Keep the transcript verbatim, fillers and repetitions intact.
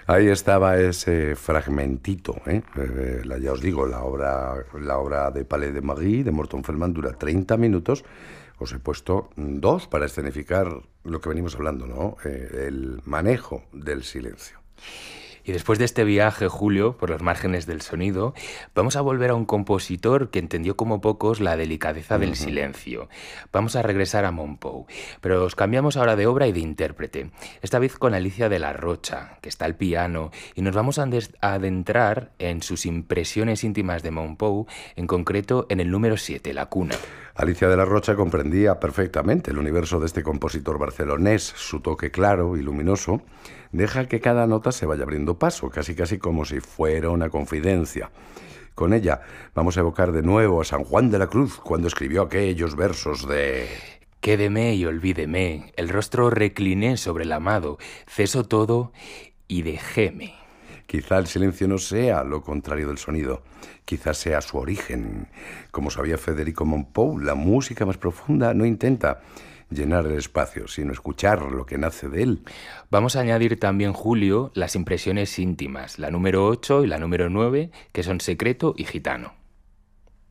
Ahí estaba ese fragmentito, ¿eh? Eh, la, ya os digo, la obra, la obra de Palais de Marie, de Morton Feldman, dura treinta minutos. Os he puesto dos para escenificar lo que venimos hablando, ¿no? Eh, el manejo del silencio. Y después de este viaje, Julio, por los márgenes del sonido, vamos a volver a un compositor que entendió como pocos la delicadeza del Ujú. silencio. Vamos a regresar a Monpou, pero os cambiamos ahora de obra y de intérprete. Esta vez con Alicia de la Rocha, que está al piano, y nos vamos a adentrar en sus impresiones íntimas de Monpou, en concreto en el número siete, La Cuna. Alicia de la Rocha comprendía perfectamente el universo de este compositor barcelonés. Su toque claro y luminoso deja que cada nota se vaya abriendo paso, casi casi como si fuera una confidencia. Con ella vamos a evocar de nuevo a San Juan de la Cruz cuando escribió aquellos versos de... Quédeme y olvídeme, el rostro recliné sobre el amado, ceso todo y dejéme. Quizá el silencio no sea lo contrario del sonido, quizá sea su origen. Como sabía Federico Mompou, la música más profunda no intenta llenar el espacio, sino escuchar lo que nace de él. Vamos a añadir también, Julio, las impresiones íntimas, la número ocho y la número nueve, que son Secreto y Gitano.